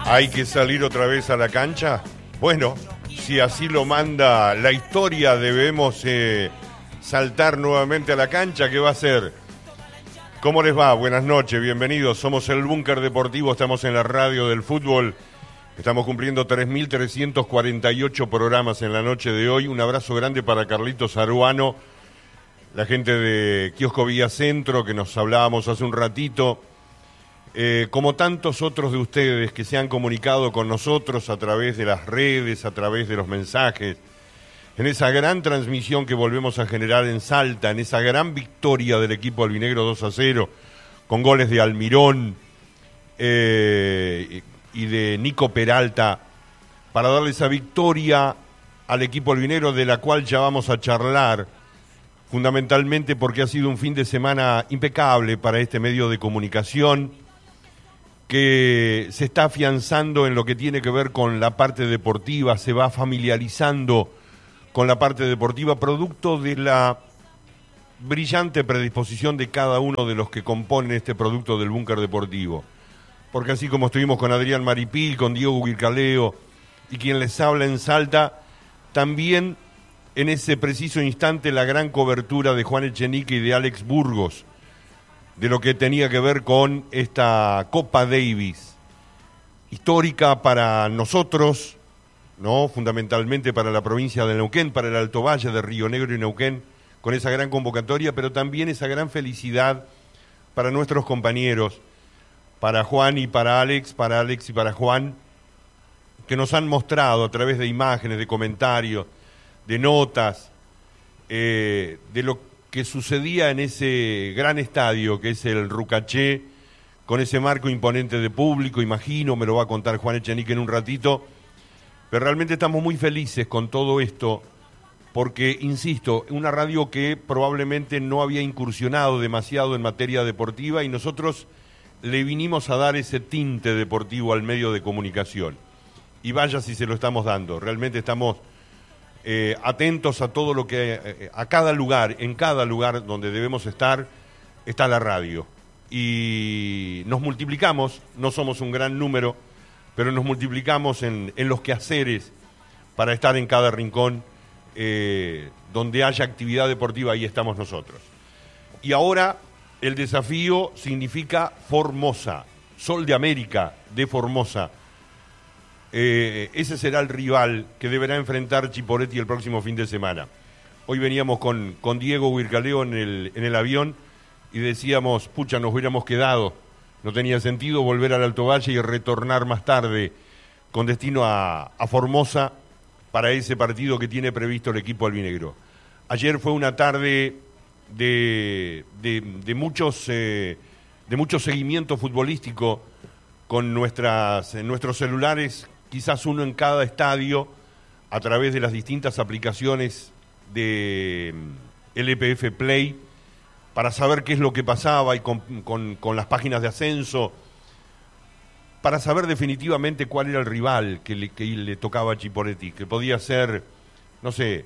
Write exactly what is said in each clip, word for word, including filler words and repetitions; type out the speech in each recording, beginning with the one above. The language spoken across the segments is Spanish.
¿Hay que salir otra vez a la cancha? Bueno, si así lo manda la historia, debemos eh, saltar nuevamente a la cancha. ¿Qué va a ser? ¿Cómo les va? Buenas noches, bienvenidos. Somos el Búnker Deportivo, estamos en la radio del fútbol. Estamos cumpliendo tres mil trescientos cuarenta y ocho programas en la noche de hoy. Un abrazo grande para Carlitos Aruano, la gente de Kiosco Villa Centro, que nos hablábamos hace un ratito. Eh, como tantos otros de ustedes que se han comunicado con nosotros a través de las redes, a través de los mensajes, en esa gran transmisión que volvemos a generar en Salta, en esa gran victoria del equipo albinegro dos a cero, con goles de Almirón eh, y de Nico Peralta, para darle esa victoria al equipo albinegro, de la cual ya vamos a charlar, fundamentalmente porque ha sido un fin de semana impecable para este medio de comunicación, que se está afianzando en lo que tiene que ver con la parte deportiva, se va familiarizando con la parte deportiva, producto de la brillante predisposición de cada uno de los que componen este producto del Búnker Deportivo. Porque así como estuvimos con Adrián Maripil, con Diego Guircaleo y quien les habla en Salta, también en ese preciso instante la gran cobertura de Juan Echenique y de Alex Burgos, de lo que tenía que ver con esta Copa Davis, histórica para nosotros, ¿no? Fundamentalmente para la provincia de Neuquén, para el Alto Valle de Río Negro y Neuquén, con esa gran convocatoria, pero también esa gran felicidad para nuestros compañeros, para Juan y para Alex, para Alex y para Juan, que nos han mostrado a través de imágenes, de comentarios, de notas, eh, de lo que que sucedía en ese gran estadio que es el Rucaché, con ese marco imponente de público, imagino, me lo va a contar Juan Echenique en un ratito, pero realmente estamos muy felices con todo esto, porque, insisto, una radio que probablemente no había incursionado demasiado en materia deportiva y nosotros le vinimos a dar ese tinte deportivo al medio de comunicación. Y vaya si se lo estamos dando, realmente estamos Eh, atentos a todo lo que, eh, a cada lugar, en cada lugar donde debemos estar, está la radio. Y nos multiplicamos, no somos un gran número, pero nos multiplicamos en, en los quehaceres para estar en cada rincón eh, donde haya actividad deportiva, ahí estamos nosotros. Y ahora el desafío significa Formosa, Sol de América de Formosa. Eh, ese será el rival que deberá enfrentar Chiporetti el próximo fin de semana. Hoy veníamos con, con Diego Guircaleo en el, en el avión y decíamos, pucha, nos hubiéramos quedado, no tenía sentido volver al Alto Valle y retornar más tarde con destino a, a Formosa para ese partido que tiene previsto el equipo albinegro. Ayer fue una tarde de, de, de muchos eh, de mucho seguimiento futbolístico con nuestras, nuestros celulares, quizás uno en cada estadio, a través de las distintas aplicaciones de L P F Play, para saber qué es lo que pasaba y con, con, con las páginas de ascenso, para saber definitivamente cuál era el rival que le, que le tocaba a Chiporetti, que podía ser, no sé,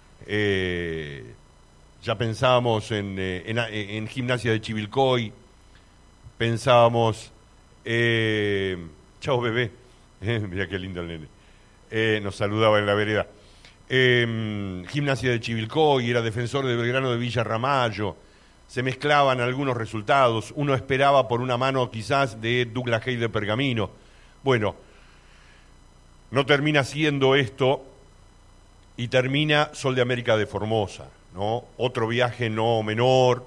eh, ya pensábamos en, en, en Gimnasia de Chivilcoy, pensábamos, eh, chao bebé, Eh, mira qué lindo el nene. Eh, nos saludaba en la vereda. Eh, Gimnasia de Chivilcoy, era Defensor de Belgrano de Villa Ramallo. Se mezclaban algunos resultados. Uno esperaba por una mano quizás de Douglas Hay de Pergamino. Bueno, no termina siendo esto y termina Sol de América de Formosa, ¿no? Otro viaje no menor.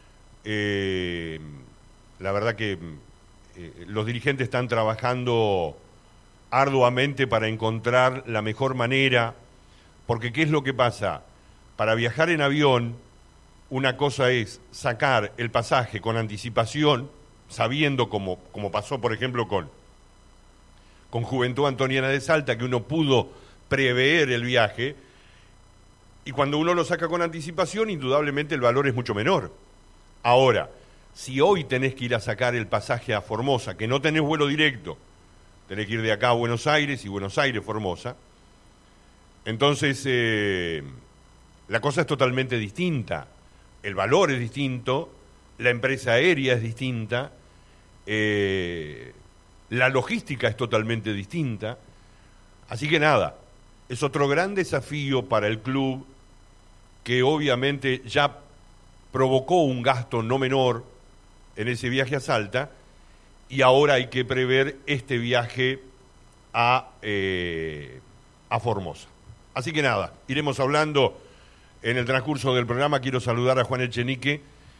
Eh, la verdad que eh, los dirigentes están trabajando arduamente para encontrar la mejor manera, porque ¿qué es lo que pasa? Para viajar en avión, una cosa es sacar el pasaje con anticipación, sabiendo como, como pasó por ejemplo con, con Juventud Antoniana de Salta, que uno pudo prever el viaje, y cuando uno lo saca con anticipación, indudablemente el valor es mucho menor. Ahora, si hoy tenés que ir a sacar el pasaje a Formosa, que no tenés vuelo directo, tenés que ir de acá a Buenos Aires y Buenos Aires, Formosa. Entonces, eh, la cosa es totalmente distinta. El valor es distinto, la empresa aérea es distinta, eh, la logística es totalmente distinta. Así que nada, es otro gran desafío para el club que obviamente ya provocó un gasto no menor en ese viaje a Salta y ahora hay que prever este viaje a, eh, a Formosa. Así que nada, iremos hablando en el transcurso del programa. Quiero saludar a Juan Echenique.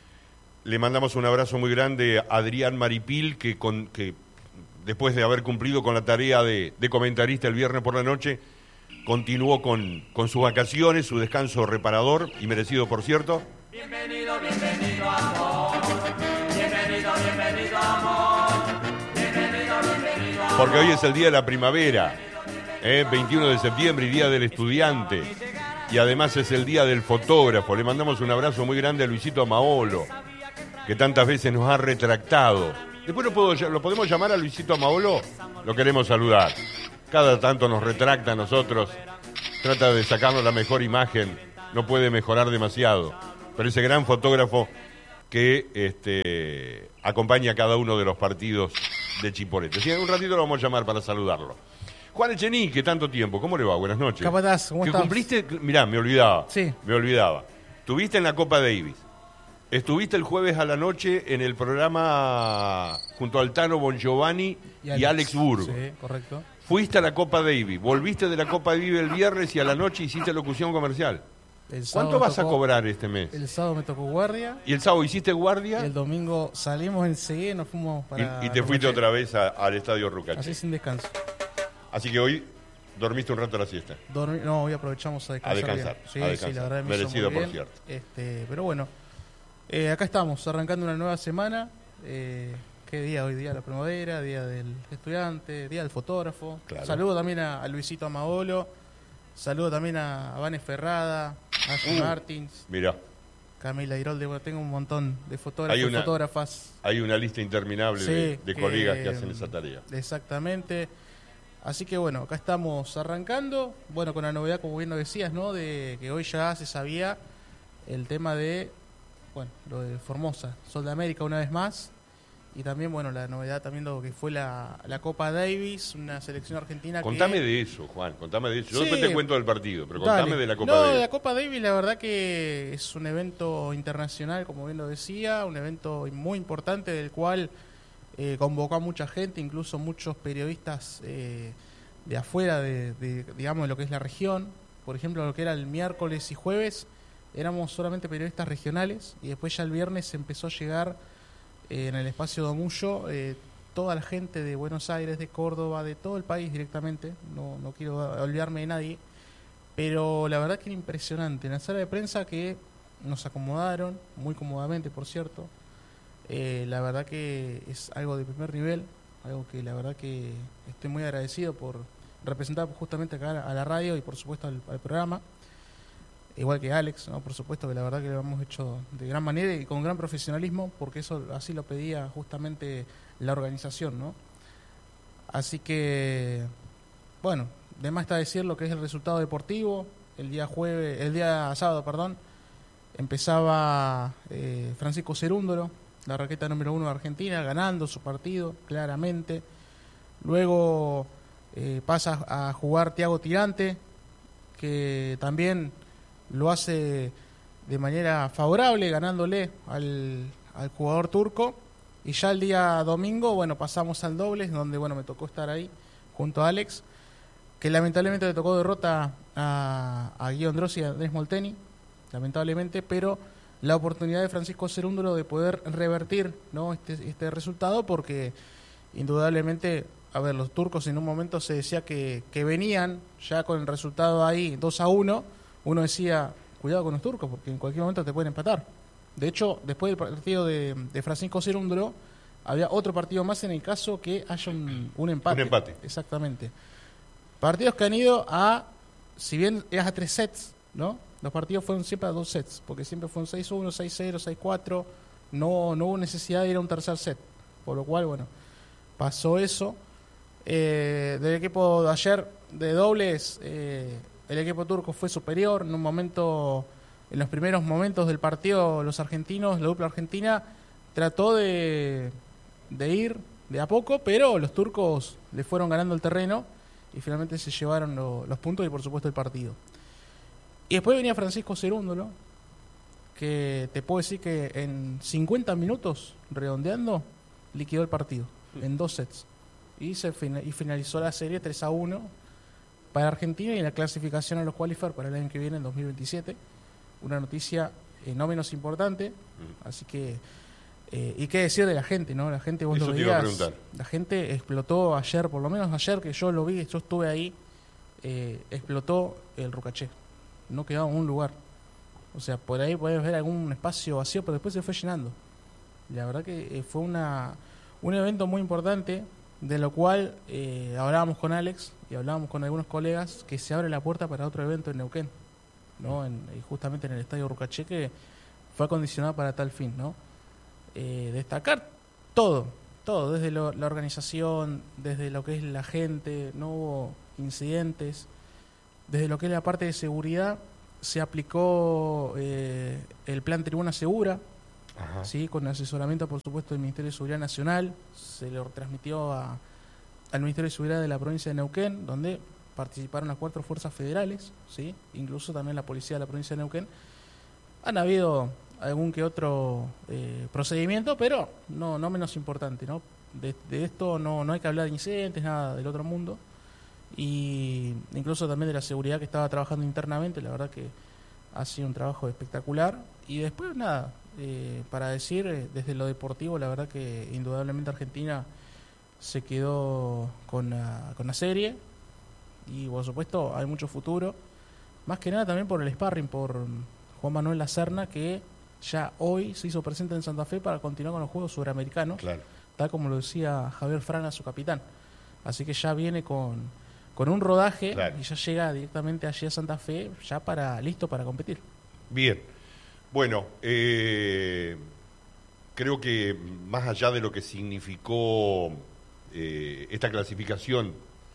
Le mandamos un abrazo muy grande a Adrián Maripil, que, con, que después de haber cumplido con la tarea de, de comentarista el viernes por la noche, continuó con, con sus vacaciones, su descanso reparador y merecido, por cierto. Bienvenido, bienvenido, amor. Bienvenido, bienvenido, amor. Bienvenido, bienvenido, amor. Porque hoy es el día de la primavera, ¿eh? veintiuno de septiembre y día del estudiante. Y además es el día del fotógrafo. Le mandamos un abrazo muy grande a Luisito Amaolo, que tantas veces nos ha retractado. Después lo, puedo, lo podemos llamar a Luisito Amaolo, lo queremos saludar. Cada tanto nos retracta a nosotros, trata de sacarnos la mejor imagen, no puede mejorar demasiado. Pero ese gran fotógrafo que este, acompaña a cada uno de los partidos de Chipolete. Sí, en un ratito lo vamos a llamar para saludarlo. Juan Echenique, tanto tiempo, ¿cómo le va? Buenas noches. Capataz, ¿cómo ¿Que estás? cumpliste? Mirá, me olvidaba. Sí. Me olvidaba. Estuviste en la Copa Davis. Estuviste el jueves a la noche en el programa junto al Tano Bongiovanni y Alex, y Alex Burgo. Sí, correcto. Fuiste a la Copa Davis, volviste de la Copa Davis el viernes y a la noche hiciste locución comercial. ¿Cuánto vas tocó, a cobrar este mes? El sábado me tocó guardia. ¿Y el sábado hiciste guardia? Y el domingo salimos enseguida y nos fuimos para... Y, y te fuiste otra vez a, al Estadio Rucache. Así sin descanso. Así que hoy dormiste un rato a la siesta. Dormi no, hoy aprovechamos a descansar. A descansar. Sí, a descansar. sí, la verdad me merecido, hizo muy por bien. cierto. Este, pero bueno, eh, acá estamos, arrancando una nueva semana. Eh, ¿Qué día hoy? Día de la primavera, día del estudiante, día del fotógrafo. Claro. Saludo también a, a Luisito Amaolo. Saludo también a, a Vane Ferrada, a Ashley uh, Martins. Mirá. Camila Irolde, bueno, tengo un montón de fotógrafos y fotógrafas. Hay una lista interminable sí, de, de que, colegas que hacen esa tarea. Exactamente. Así que bueno, acá estamos arrancando, bueno, con la novedad, como bien lo decías, ¿no? De que hoy ya se sabía el tema de, bueno, lo de Formosa, Sol de América una vez más, y también, bueno, la novedad también lo que fue la, la Copa Davis, una selección argentina. Contame que... de eso, Juan, contame de eso. Yo sí, después te cuento del partido, pero dale. contame de la Copa no, Davis. No, la Copa Davis la verdad que es un evento internacional, como bien lo decía, un evento muy importante del cual... Eh, convocó a mucha gente, incluso muchos periodistas eh, de afuera de, de, digamos, de lo que es la región. Por ejemplo, lo que era el miércoles y jueves, éramos solamente periodistas regionales, y después ya el viernes empezó a llegar eh, en el espacio Domullo eh, toda la gente de Buenos Aires, de Córdoba, de todo el país directamente. No, no quiero olvidarme de nadie, pero la verdad que era impresionante. En la sala de prensa que nos acomodaron, muy cómodamente, por cierto. Eh, la verdad que es algo de primer nivel, algo que la verdad que estoy muy agradecido por representar justamente acá a la radio y por supuesto al, al programa, igual que Alex, ¿no? Por supuesto que la verdad que lo hemos hecho de gran manera y con gran profesionalismo, porque eso así lo pedía justamente la organización, ¿no? Así que, bueno, de más está decir lo que es el resultado deportivo. El día jueves, el día sábado, perdón, empezaba eh, Francisco Cerúndolo, la raqueta número uno de Argentina, ganando su partido, claramente. Luego eh, pasa a jugar Thiago Tirante, que también lo hace de manera favorable, ganándole al, al jugador turco. Y ya el día domingo, bueno, pasamos al dobles, donde, bueno, me tocó estar ahí junto a Alex, que lamentablemente le tocó derrota a, a Guido Androssi y a Andrés Molteni, lamentablemente, pero... la oportunidad de Francisco Cerúndolo de poder revertir, ¿no? este, este resultado, porque indudablemente, a ver, los turcos en un momento se decía que, que venían ya con el resultado ahí dos a uno, uno decía, cuidado con los turcos, porque en cualquier momento te pueden empatar. De hecho, después del partido de, de Francisco Cerúndolo, había otro partido más en el caso que haya un, un empate. Un empate. Exactamente. Partidos que han ido a, si bien es a tres sets, ¿no? Los partidos fueron siempre a dos sets, porque siempre fueron seis uno, seis cero, seis cuatro, no, no hubo necesidad de ir a un tercer set, por lo cual, bueno, pasó eso. Eh, del equipo de ayer de dobles, eh, el equipo turco fue superior, en un momento, en los primeros momentos del partido, los argentinos, la dupla argentina, trató de, de ir, de a poco, pero los turcos le fueron ganando el terreno y finalmente se llevaron lo, los puntos y por supuesto el partido. Y después venía Francisco Cerúndolo, que te puedo decir que en cincuenta minutos, redondeando, liquidó el partido en dos sets. Y, se fina- y finalizó la serie tres a uno para Argentina y la clasificación a los qualifiers para el año que viene, en dos mil veintisiete. Una noticia eh, no menos importante. Mm. Así que, eh, y qué decir de la gente, ¿no? La gente, vos Eso lo te iba a veías, preguntar. la gente explotó ayer, por lo menos ayer que yo lo vi, yo estuve ahí, eh, explotó el Rucaché. No quedaba un lugar. O sea, por ahí podés ver algún espacio vacío, pero después se fue llenando. La verdad que eh, fue una un evento muy importante, de lo cual eh, hablábamos con Alex y hablábamos con algunos colegas que se abre la puerta para otro evento en Neuquén, ¿no? En, justamente en el Estadio Rucaché, que fue acondicionado para tal fin, ¿no? Eh, destacar todo, todo, desde lo, la organización, desde lo que es la gente, no hubo incidentes, desde lo que es la parte de seguridad, se aplicó eh, el plan Tribuna Segura, Ajá. ¿sí? Con asesoramiento, por supuesto, del Ministerio de Seguridad Nacional. Se lo transmitió a, al Ministerio de Seguridad de la provincia de Neuquén, donde participaron las cuatro fuerzas federales, ¿sí? Incluso también la policía de la provincia de Neuquén. Han habido algún que otro eh, procedimiento, pero no, no menos importante, ¿no? De, de esto no, no hay que hablar de incidentes, nada del otro mundo. Y incluso también de la seguridad que estaba trabajando internamente, la verdad que ha sido un trabajo espectacular. Y después nada, eh, para decir, eh, desde lo deportivo, la verdad que indudablemente Argentina se quedó con la, con la serie, y por supuesto hay mucho futuro, más que nada también por el sparring, por Juan Manuel Lacerna, que ya hoy se hizo presente en Santa Fe para continuar con los Juegos Suramericanos, claro. Tal como lo decía Javier Frana, su capitán. Así que ya viene con, con un rodaje, claro. Y ya llega directamente allí a Santa Fe, ya para listo para competir. Bien. Bueno, eh, creo que más allá de lo que significó eh, esta clasificación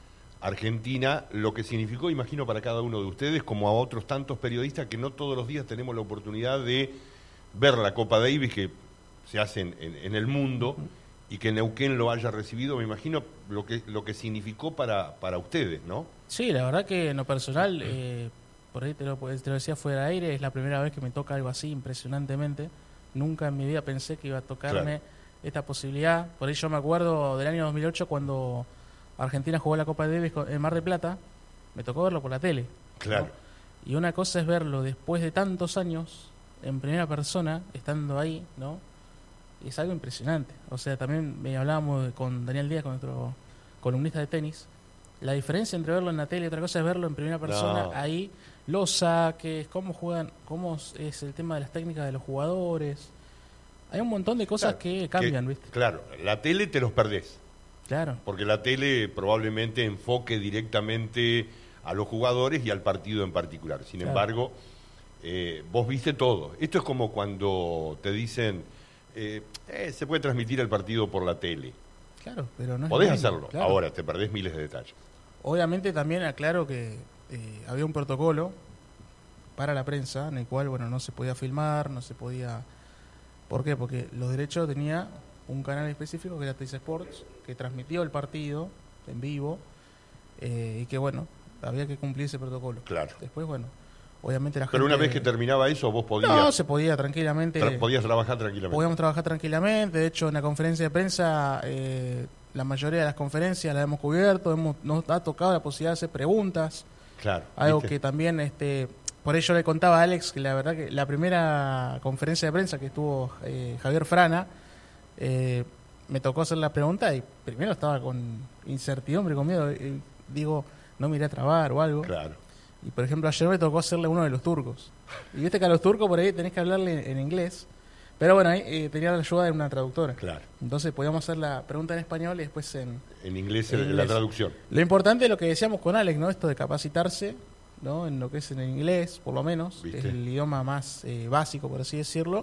argentina, lo que significó, imagino, para cada uno de ustedes, como a otros tantos periodistas que no todos los días tenemos la oportunidad de ver la Copa Davis que se hace en, en, en el mundo, y que Neuquén lo haya recibido, me imagino lo que lo que significó para, para ustedes, ¿no? Sí, la verdad que en lo personal, eh, por ahí te lo, te lo decía fuera de aire, es la primera vez que me toca algo así impresionantemente. Nunca en mi vida pensé que iba a tocarme claro. esta posibilidad. Por ahí yo me acuerdo del año dos mil ocho, cuando Argentina jugó la Copa Davis en Mar del Plata, me tocó verlo por la tele. Claro. ¿no? Y una cosa es verlo después de tantos años, en primera persona, estando ahí, ¿no? Es algo impresionante. O sea, también me hablábamos de, con Daniel Díaz, con nuestro columnista de tenis, la diferencia entre verlo en la tele y otra cosa es verlo en primera persona, no. ahí, los saques, cómo juegan, cómo es el tema de las técnicas de los jugadores. Hay un montón de cosas claro, que cambian, que, ¿viste? Claro, la tele te los perdés. Claro. Porque la tele probablemente enfoque directamente a los jugadores y al partido en particular. Sin claro. embargo, eh, vos viste todo. Esto es como cuando te dicen, eh, eh, se puede transmitir el partido por la tele. Claro, pero no es podés grande, hacerlo, claro. Ahora te perdés miles de detalles. Obviamente también aclaro que eh, había un protocolo para la prensa en el cual, bueno, no se podía filmar, no se podía... ¿Por qué? Porque los derechos tenía un canal específico que era Teis Sports, que transmitió el partido en vivo, eh, y que, bueno, había que cumplir ese protocolo. Claro. Después, bueno, obviamente la Pero gente... una vez que terminaba eso, vos podías... No, se podía tranquilamente... Tra- podías trabajar tranquilamente. Podíamos trabajar tranquilamente. De hecho, en la conferencia de prensa, eh, la mayoría de las conferencias las hemos cubierto. Hemos, nos ha tocado la posibilidad de hacer preguntas. Claro. Algo ¿viste? que también... este por ello le contaba a Alex que la verdad que la primera conferencia de prensa que estuvo eh, Javier Frana, eh, me tocó hacer la pregunta y primero estaba con incertidumbre, con miedo. Eh, digo, no me iré a trabar o algo. Claro. Y por ejemplo, ayer me tocó hacerle uno de los turcos. Y viste que a los turcos por ahí tenés que hablarle en inglés. Pero bueno, ahí eh, tenía la ayuda de una traductora. Claro. Entonces podíamos hacer la pregunta en español y después en... En inglés, en inglés. la traducción. Lo importante es lo que decíamos con Alex, ¿no? Esto de capacitarse, ¿no? En lo que es en el inglés, por lo menos. ¿Viste? Es el idioma más eh, básico, por así decirlo.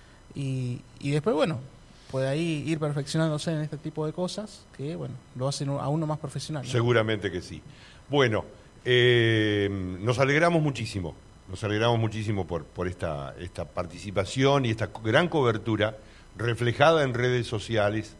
Y, y después, bueno, puede ahí ir perfeccionándose en este tipo de cosas que, bueno, lo hacen a uno más profesional, ¿no? Seguramente que sí. Bueno, eh, nos alegramos muchísimo. Nos alegramos muchísimo por, por esta, esta participación y esta gran cobertura reflejada en redes sociales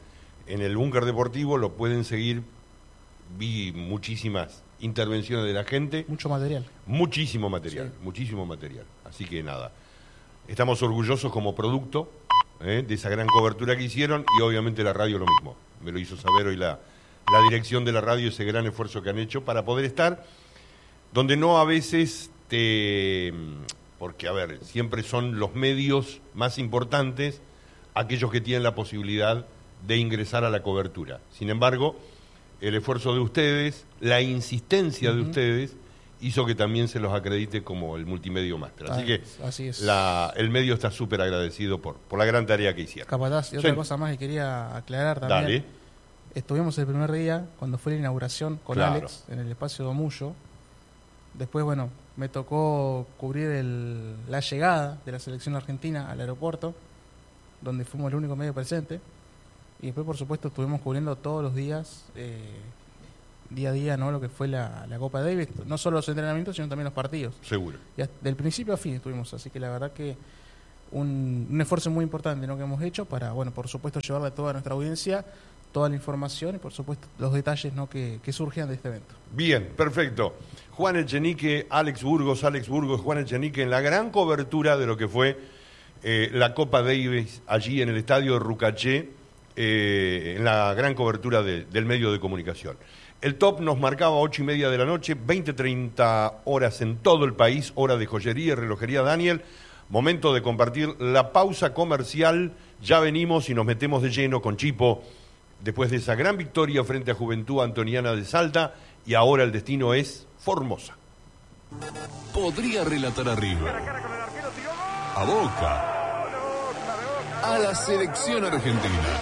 en el Búnker Deportivo, lo pueden seguir. Vi muchísimas intervenciones de la gente. Mucho material. Muchísimo material, Sí. muchísimo material. Así que nada, estamos orgullosos como producto ¿eh? de esa gran cobertura que hicieron, y obviamente la radio lo mismo. Me lo hizo saber hoy la, la dirección de la radio, ese gran esfuerzo que han hecho para poder estar donde no a veces te... Porque, a ver, siempre son los medios más importantes aquellos que tienen la posibilidad de ingresar a la cobertura. Sin embargo, el esfuerzo de ustedes, la insistencia uh-huh. de ustedes, hizo que también se los acredite como el multimedio máster. Así ah, que así es. La, el medio está súper agradecido por, por la gran tarea que hicieron. Capataz, y otra sí. cosa más que quería aclarar también. Dale. Estuvimos el primer día, cuando fue la inauguración con Claro. Alex, en el espacio Domullo. Después, bueno, me tocó cubrir el, la llegada de la selección argentina al aeropuerto, donde fuimos el único medio presente. Y después, por supuesto, estuvimos cubriendo todos los días, eh, día a día, ¿no? Lo que fue la, la Copa Davis, no solo los entrenamientos, sino también los partidos. Seguro. Y hasta, del principio a fin estuvimos, así que la verdad que un, un esfuerzo muy importante, ¿no? que hemos hecho para, bueno, por supuesto, llevarle a toda nuestra audiencia toda la información y, por supuesto, los detalles, ¿no? que, que surgían de este evento. Bien, perfecto. Juan Echenique, Alex Burgos, Alex Burgos, Juan Echenique en la gran cobertura de lo que fue eh, la Copa Davis allí en el estadio Rucaché, eh, en la gran cobertura de, del medio de comunicación. El top nos marcaba ocho y media de la noche, veinte treinta horas en todo el país, hora de joyería y relojería Daniel. Momento de compartir la pausa comercial. Ya venimos y nos metemos de lleno con Chipo después de esa gran victoria frente a Juventud Antoniana de Salta, y ahora el destino es Formosa. Podría relatar a River, a Boca, a la selección argentina,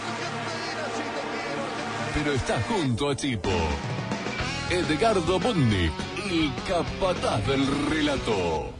pero está junto a Chipo, Edgardo Bondi, el capataz del relato.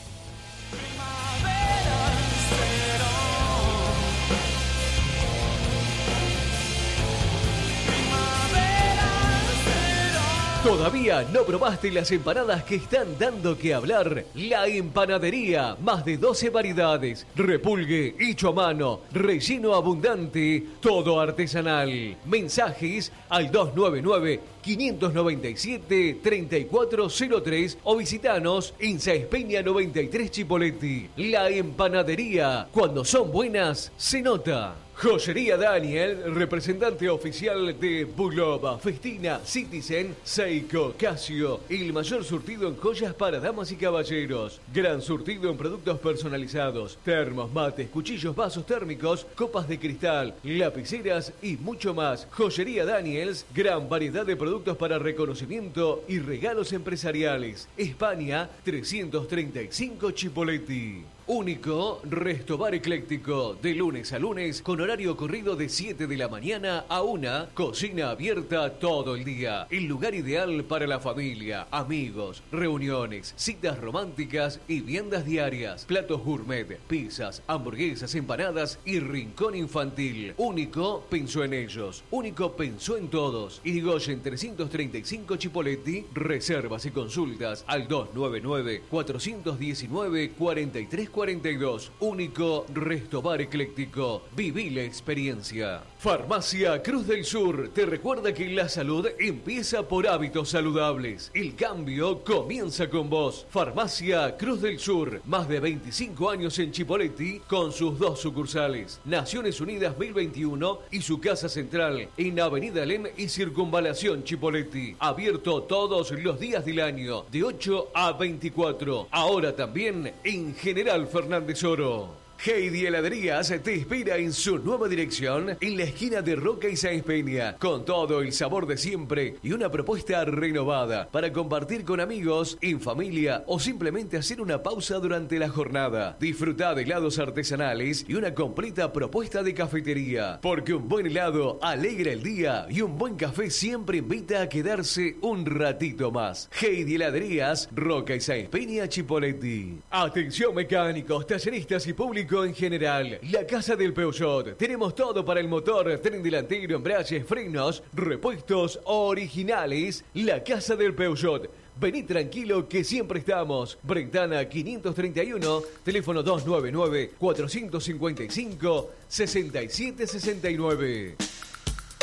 ¿Todavía no probaste las empanadas que están dando que hablar? La Empanadería, más de doce variedades, repulgue hecho a mano, relleno abundante, todo artesanal. Mensajes al dos nueve nueve, cinco nueve siete, tres cuatro cero tres o visitanos en Sáenz Peña noventa y tres Chipoleti. La Empanadería, cuando son buenas, se nota. Joyería Daniel, representante oficial de Bulova, Festina, Citizen, Seiko, Casio, el mayor surtido en joyas para damas y caballeros. Gran surtido en productos personalizados, termos, mates, cuchillos, vasos térmicos, copas de cristal, lapiceras y mucho más. Joyería Daniels, gran variedad de productos para reconocimiento y regalos empresariales. España, trescientos treinta y cinco Chipoleti. Único Resto Bar Ecléctico, de lunes a lunes con horario corrido de siete de la mañana a una, cocina abierta todo el día. El lugar ideal para la familia, amigos, reuniones, citas románticas y viandas diarias. Platos gourmet, pizzas, hamburguesas, empanadas y rincón infantil. Único pensó en ellos, Único pensó en todos. Irigoyen trescientos treinta y cinco Chipoleti. Reservas y consultas al dos nueve nueve, cuatro uno nueve, cuatro tres cuarenta y dos. Único Resto Bar Ecléctico. Viví la experiencia. Farmacia Cruz del Sur te recuerda que la salud empieza por hábitos saludables. El cambio comienza con vos. Farmacia Cruz del Sur, más de veinticinco años en Chipoleti con sus dos sucursales. Naciones Unidas mil veintiuno y su casa central en Avenida Lem y Circunvalación Chipoleti. Abierto todos los días del año de ocho a veinticuatro. Ahora también en General Fernández Oro. Heidi Heladerías te espera en su nueva dirección en la esquina de Roca y Sáenz Peña, con todo el sabor de siempre y una propuesta renovada para compartir con amigos, en familia o simplemente hacer una pausa durante la jornada. Disfruta de helados artesanales y una completa propuesta de cafetería, porque un buen helado alegra el día y un buen café siempre invita a quedarse un ratito más. Heidi Heladerías, Roca y Sáenz Peña, Chipoleti. Atención mecánicos, talleristas y público en general. La Casa del Peugeot. Tenemos todo para el motor, tren delantero, embragues, frenos, repuestos originales. La Casa del Peugeot. Vení tranquilo que siempre estamos. Brentana quinientos treinta y uno, teléfono dos nueve nueve, cuatro cinco cinco, seis siete seis nueve.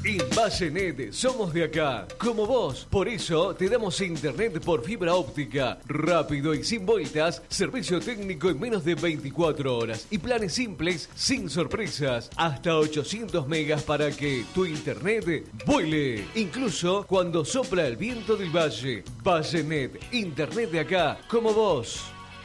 En ValleNet somos de acá, como vos. Por eso te damos internet por fibra óptica, rápido y sin vueltas, servicio técnico en menos de veinticuatro horas y planes simples sin sorpresas, hasta ochocientos megas para que tu internet vuele, incluso cuando sopla el viento del valle. ValleNet, internet de acá, como vos.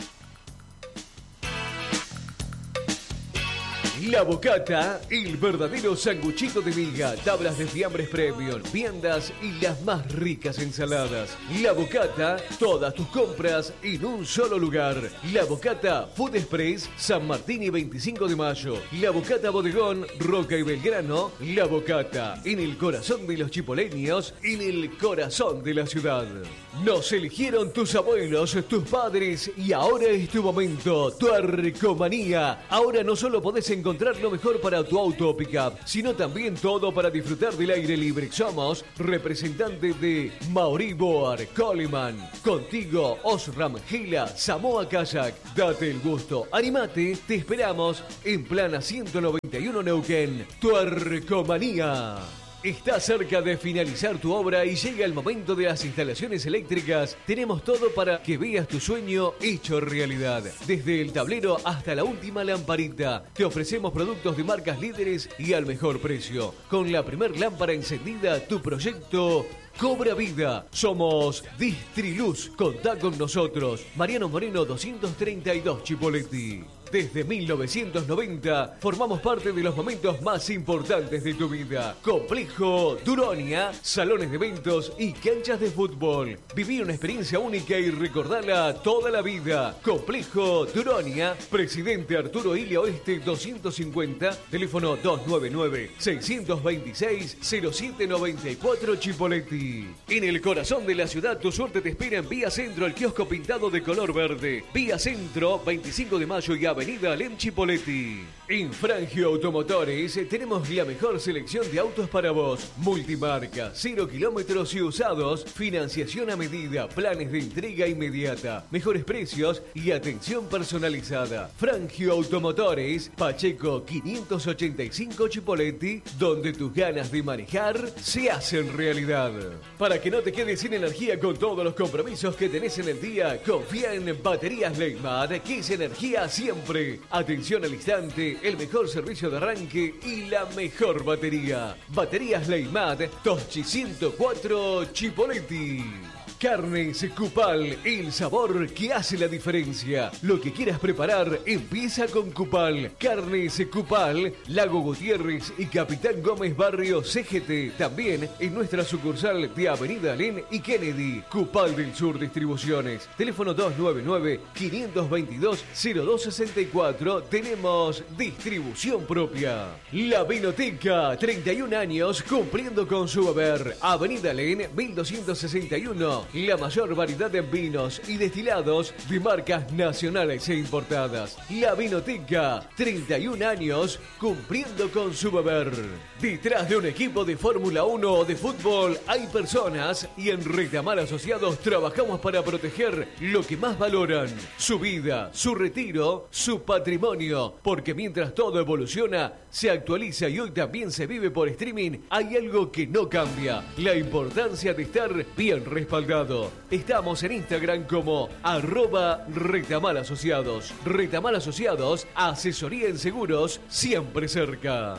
La Bocata, el verdadero sanguchito de miga, tablas de fiambres premium, viandas y las más ricas ensaladas. La Bocata, todas tus compras en un solo lugar. La Bocata Food Express, San Martín y veinticinco de mayo. La Bocata Bodegón, Roca y Belgrano. La Bocata, en el corazón de los chipoleños, en el corazón de la ciudad. Nos eligieron tus abuelos, tus padres y ahora es tu momento. Tu Arcomanía. Ahora no solo podés encontrar Encontrar lo mejor para tu auto o pickup, sino también todo para disfrutar del aire libre. Somos representantes de Mauri Boar, Coleman, Contigo, Osram, Gila, Samoa Kayak. Date el gusto, animate, te esperamos en Plana ciento noventa y uno Neuquén. Tu Arcomanía. Está cerca de finalizar tu obra y llega el momento de las instalaciones eléctricas. Tenemos todo para que veas tu sueño hecho realidad. Desde el tablero hasta la última lamparita. Te ofrecemos productos de marcas líderes y al mejor precio. Con la primer lámpara encendida, tu proyecto cobra vida. Somos Distriluz. Contá con nosotros. Mariano Moreno doscientos treinta y dos Chipoleti. Desde mil novecientos noventa formamos parte de los momentos más importantes de tu vida. Complejo Duronia, salones de eventos y canchas de fútbol. Viví una experiencia única y recordala toda la vida. Complejo Duronia, Presidente Arturo Ilia Oeste doscientos cincuenta, teléfono dos nueve nueve, seis dos seis, cero siete nueve cuatro Chipoleti. En el corazón de la ciudad tu suerte te espera en Vía Centro, el kiosco pintado de color verde. Vía Centro, veinticinco de mayo y Avenida Alem Chipoleti. En Frangio Automotores tenemos la mejor selección de autos para vos. Multimarca, cero kilómetros y usados, financiación a medida, planes de entrega inmediata, mejores precios y atención personalizada. Frangio Automotores, Pacheco quinientos ochenta y cinco Chipoleti, donde tus ganas de manejar se hacen realidad. Para que no te quedes sin energía con todos los compromisos que tenés en el día, confía en Baterías Leymad, que es energía siempre. Atención al instante, el mejor servicio de arranque y la mejor batería. Baterías Leymad, Toschi ciento cuatro Chipoleti. Carnes Cupal, el sabor que hace la diferencia. Lo que quieras preparar, empieza con Cupal. Carnes Cupal, Lago Gutiérrez y Capitán Gómez Barrio C G T. También en nuestra sucursal de Avenida Alén y Kennedy. Cupal del Sur Distribuciones. Teléfono dos nueve nueve, cinco dos dos, cero dos seis cuatro. Tenemos distribución propia. La Vinoteca, treinta y un años cumpliendo con su haber. Avenida Alén, mil doscientos sesenta y uno. La mayor variedad en vinos y destilados de marcas nacionales e importadas. La Vinoteca, treinta y un años cumpliendo con su beber. Detrás de un equipo de Fórmula uno o de fútbol hay personas y en Retamar Asociados trabajamos para proteger lo que más valoran: su vida, su retiro, su patrimonio. Porque mientras todo evoluciona, se actualiza y hoy también se vive por streaming, hay algo que no cambia: la importancia de estar bien respaldado. Estamos en Instagram como arroba Retamar Asociados. Retamar Asociados, asesoría en seguros, siempre cerca.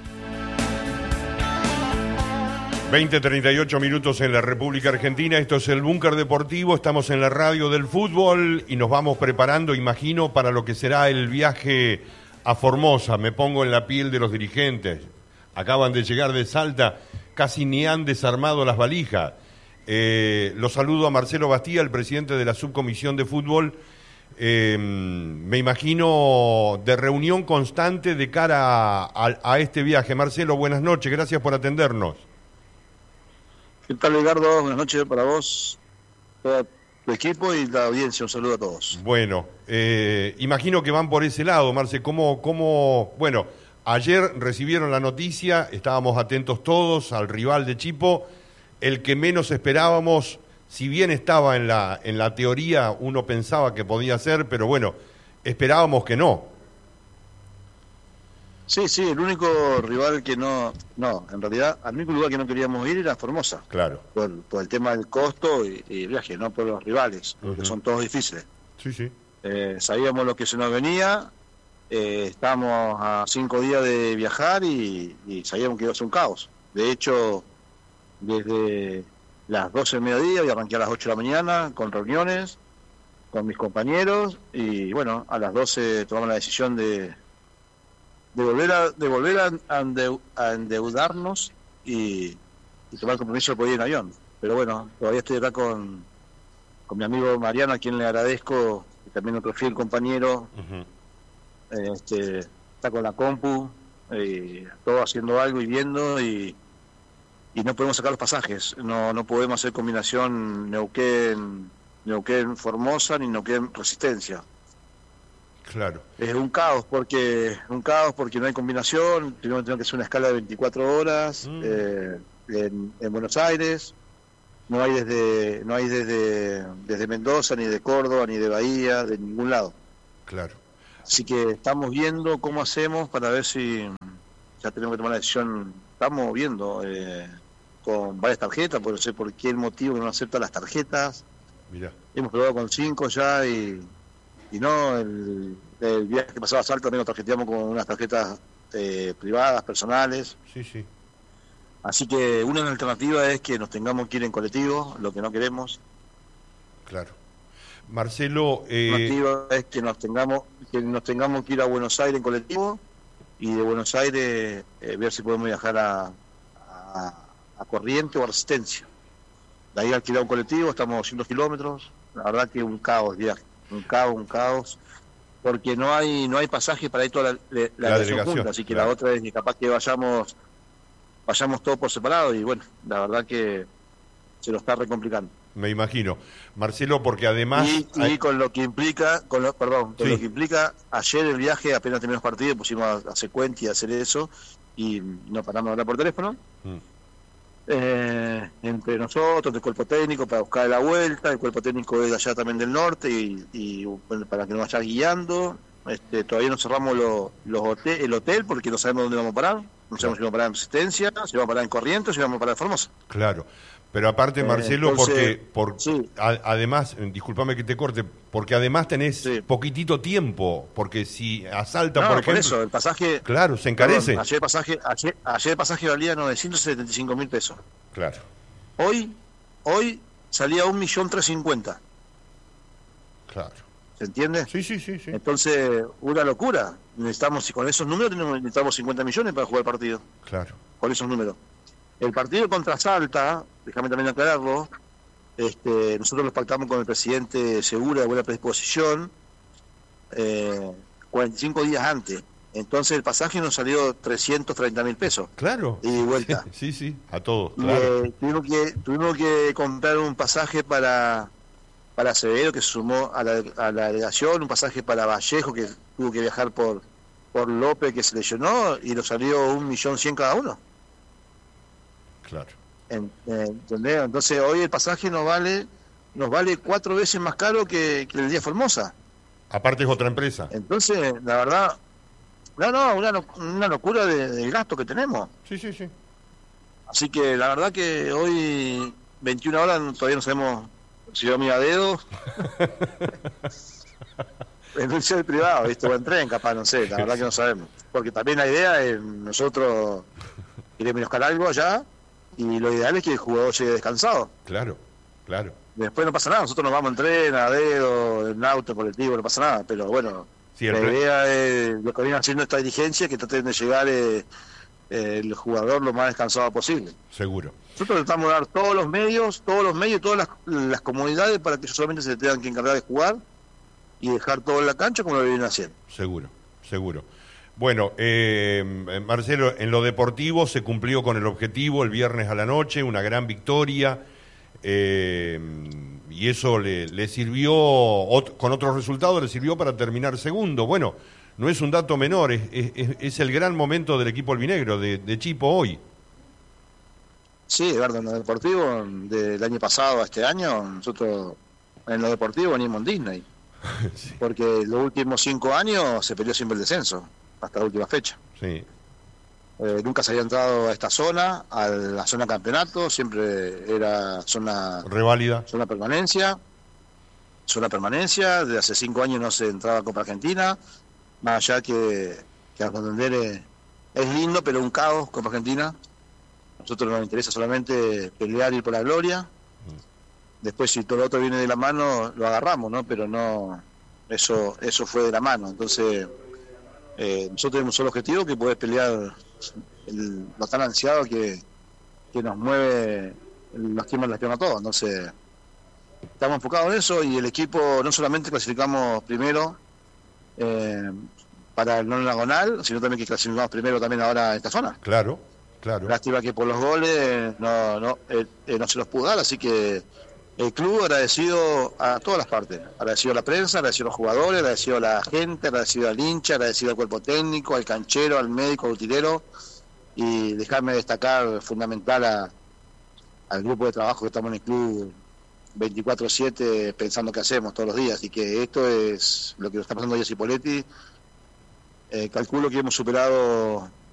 veinte treinta y ocho minutos en la República Argentina. Esto es el Búnker Deportivo. Estamos en la radio del fútbol y nos vamos preparando, imagino, para lo que será el viaje a Formosa. Me pongo en la piel de los dirigentes. Acaban de llegar de Salta, casi ni han desarmado las valijas. Eh, lo saludo a Marcelo Bastía, el presidente de la subcomisión de fútbol. Eh, me imagino de reunión constante de cara a, a, a este viaje. Marcelo, buenas noches, gracias por atendernos. ¿Qué tal, Edgardo? Buenas noches para vos, todo tu equipo y la audiencia. Un saludo a todos. Bueno, eh, imagino que van por ese lado, Marce. ¿Cómo, cómo, bueno, ayer recibieron la noticia, estábamos atentos todos al rival de Chipo, el que menos esperábamos, si bien estaba en la, en la teoría, uno pensaba que podía ser, pero bueno, esperábamos que no. Sí, sí, el único rival que no, no, en realidad, al único lugar que no queríamos ir era Formosa, Claro. por, por el tema del costo y, y el viaje, no por los rivales, Ujú. que son todos difíciles. Sí, sí. Eh, sabíamos lo que se nos venía, eh, estábamos a cinco días de viajar y, y sabíamos que iba a ser un caos. De hecho, desde las doce del mediodía y arranqué a las ocho de la mañana con reuniones con mis compañeros y bueno, a las doce tomamos la decisión de de volver a de volver a, a, endeu, a endeudarnos y, y tomar el compromiso de poder ir en avión. Pero bueno, todavía estoy acá con, con mi amigo Mariano, a quien le agradezco, y también otro fiel compañero, Ujú. eh, este, está con la compu, eh, todo haciendo algo y viendo, y, y no podemos sacar los pasajes, no no podemos hacer combinación Neuquén, Neuquén Formosa ni Neuquén Resistencia. Claro. Es un caos porque un caos porque no hay combinación. Primero tenemos que hacer una escala de veinticuatro horas Mm. eh, en, en Buenos Aires. No hay desde no hay desde desde Mendoza, ni de Córdoba, ni de Bahía, de ningún lado. Claro. Así que estamos viendo cómo hacemos para ver si ya tenemos que tomar la decisión. Estamos viendo eh, con varias tarjetas, por no sé por qué motivo que no aceptan las tarjetas. Mirá. Hemos probado con cinco ya y y no, el, el viaje que pasaba a Salta también lo tarjeteamos con unas tarjetas eh, privadas, personales. Sí, sí. Así que una alternativa es que nos tengamos que ir en colectivo, lo que no queremos. Claro. Marcelo, La eh, alternativa es que nos tengamos que nos tengamos que ir a Buenos Aires en colectivo y de Buenos Aires eh, ver si podemos viajar a, a, a Corrientes o a Resistencia. De ahí alquilar un colectivo, estamos a doscientos kilómetros. La verdad que un caos viaje. Un caos, un caos, porque no hay no hay pasaje para ir toda la, la, La la delegación, junta, así que claro. la otra es que capaz que vayamos vayamos todos por separado y bueno, la verdad que se lo está recomplicando. me imagino. Marcelo, porque además... Y, y hay- con lo que implica, con lo, perdón, con Sí. lo que implica, ayer el viaje, apenas terminamos partido, pusimos a, a hacer cuenta y a hacer eso, y no paramos de hablar por teléfono. Mm. Eh, entre nosotros, el cuerpo técnico para buscar la vuelta, el cuerpo técnico es de allá también del norte y, y bueno, para que nos vaya guiando. Este, todavía no cerramos lo- los hotel, el hotel porque no sabemos dónde vamos a parar, no sabemos si vamos a parar en Resistencia, si vamos a parar en Corrientes, si vamos a parar en Formosa. Claro. Pero aparte, Eh, Marcelo, entonces, porque por, sí. a- además, eh, discúlpame que te corte, porque además tenés Sí. poquitito tiempo, porque si asalta, No, por por, ejemplo... eso, el pasaje... Claro, se encarece. Perdón, ayer el pasaje, ayer, ayer el pasaje valía novecientos setenta y cinco mil pesos. Claro, Hoy, hoy salía un millón trescientos cincuenta. claro. ¿Se entiende? Sí, sí, sí, sí. Entonces, una locura. Necesitamos, si con esos números tenemos, necesitamos cincuenta millones para jugar el partido. Claro. Con esos números. El partido contra Salta, déjame también aclararlo, este, nosotros los pactamos con el presidente Segura de buena predisposición eh, cuarenta y cinco días antes. Entonces el pasaje nos salió trescientos treinta mil pesos. Claro. Ida y vuelta. Sí, sí, a todos, Y, claro. eh, tuvimos que tuvimos que comprar un pasaje para para Acevedo, que se sumó a la, a la delegación, un pasaje para Vallejo, que tuvo que viajar por por López, que se lesionó, y nos salió un millón cien cada uno. Claro. En- eh, ¿entendés? Entonces hoy el pasaje nos vale nos vale cuatro veces más caro que, que el día Formosa. Aparte es otra empresa. Entonces, la verdad, no, no, una, lo- una locura de, del gasto que tenemos. Sí, sí, sí. Así que la verdad que hoy, veintiuna horas, todavía no sabemos si yo me a dedo. En un jet privado, ¿viste? O en tren, capaz, no sé, la verdad que no sabemos. Porque también la idea es nosotros queremos buscar algo allá y lo ideal es que el jugador llegue descansado. Claro, claro. Después no pasa nada, nosotros nos vamos en tren, a dedo, en auto, colectivo, no pasa nada, pero bueno, Sí, el la pre- idea es, lo que viene haciendo esta dirigencia, que traten de llegar eh, eh, el jugador lo más descansado posible. Seguro. Nosotros tratamos de dar todos los medios, todos los medios, todas las, las comodidades para que ellos solamente se tengan que encargar de jugar y dejar todo en la cancha como lo vienen haciendo. Seguro, seguro. Bueno, eh, Marcelo, en lo deportivo se cumplió con el objetivo el viernes a la noche, una gran victoria, eh, y eso le, le sirvió, ot- con otros resultados, le sirvió para terminar segundo. Bueno, no es un dato menor, es, es, es el gran momento del equipo albinegro, de, de Chipo hoy. Sí, Eduardo, en lo deportivo, del año pasado a este año, nosotros en lo deportivo venimos en Disney. Sí. Porque los últimos cinco años se peleó siempre el descenso. hasta la última fecha. Sí. Eh, nunca se había entrado a esta zona, a la zona campeonato, siempre era zona, Reválida. zona permanencia, zona permanencia, desde hace cinco años no se entraba a Copa Argentina, más allá que, que a Santander es, es lindo, pero un caos Copa Argentina. A nosotros nos interesa solamente pelear y ir por la gloria. Después si todo lo otro viene de la mano, lo agarramos, ¿no? Pero no, eso, eso fue de la mano. Entonces, eh, nosotros tenemos un solo objetivo, que poder pelear el, lo tan ansiado que, que nos mueve, nos quema las piernas a todos. Entonces, estamos enfocados en eso y el equipo no solamente clasificamos primero eh, para el no diagonal, sino también que clasificamos primero también ahora en esta zona. Claro, claro. Lástima que por los goles no, no, eh, eh, no se los pudo dar, así que el club agradecido a todas las partes, agradecido a la prensa, agradecido a los jugadores, agradecido a la gente, agradecido al hincha, agradecido al cuerpo técnico, al canchero, al médico, al utilero, y dejarme destacar fundamental a, al grupo de trabajo que estamos en el club veinticuatro siete pensando qué hacemos todos los días, y que esto es lo que nos está pasando hoy a Cipolletti. Eh, calculo que hemos superado